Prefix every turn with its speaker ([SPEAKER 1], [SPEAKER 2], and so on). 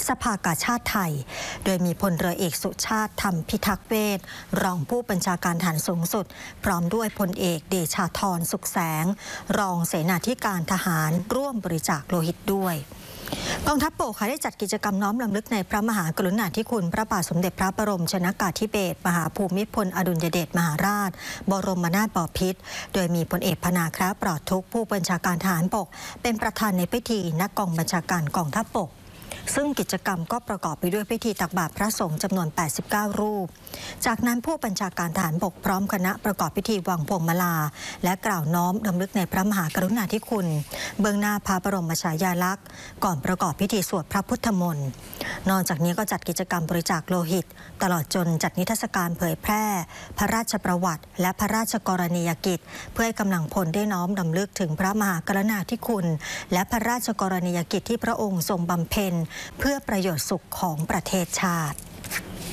[SPEAKER 1] สภากาชาดไทยโดยมีพลเรือเอกสุชาติธรรมพิทักษ์เวชรองผู้บัญชาการทหารสูงสุดพร้อมด้วยพลเอกเดชาธรสุขแสงรองเสนาธิการทหารร่วมบริจาคโลหิตด้วยกองทัพบกได้จัดกิจกรรมน้อมรำลึกในพระมหากรุณาธิคุณพระบาทสมเด็จพระบรมชนกาธิเบศรมหาภูมิพลอดุลยเดชมหาราชบรมนาถบพิตรโดยมีพลเอกพนาคราปลอดทุกข์ผู้บัญชาการทหารบกเป็นประธานในพิธีณกองบัญชาการกองทัพบกซึ่งกิจกรรมก็ประกอบไปด้วยพิธีตักบาตรพระสงฆ์จำนวน89รูปจากนั้นผู้บัญชาการทหารบกพร้อมคณะประกอบพิธีวางพวงมาลาและกล่าวน้อมรำลึกในพระมหากรุณาธิคุณเบื้องหน้าพระบรมฉายาลักษณ์ก่อนประกอบพิธีสวดพระพุทธมนต์นอกจากนี้ก็จัดกิจกรรมบริจาคโลหิตตลอดจนจัดนิทรรศการเผยแพร่พระราชประวัติและพระราชกรณียกิจเพื่อให้กำลังพลได้น้อมรำลึกถึงพระมหากรุณาธิคุณและพระราชกรณียกิจที่พระองค์ทรงบำเพ็ญเพื่อประโยชน์สุขของประเทศชาติ